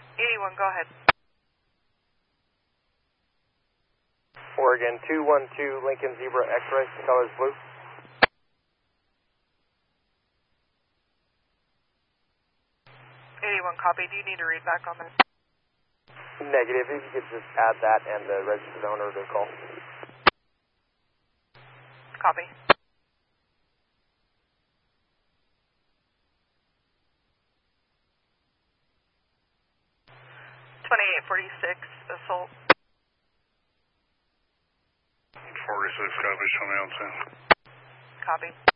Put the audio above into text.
81, go ahead. Oregon 212, Lincoln Zebra X-ray, colors blue. Copy. Do you need a read back on this? Negative. If you could just add that and the registered owner to the call. Copy. .2846 assault. 46, copy. Show me on 10. Copy.